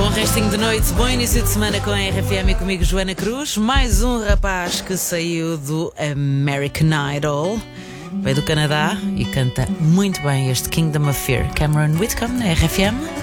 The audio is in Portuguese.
Restinho de noite, bom início de semana com a RFM e comigo Joana Cruz. Mais um rapaz que saiu do American Idol, veio do Canadá e canta muito bem este Kingdom of Fear. Cameron Whitcomb na RFM.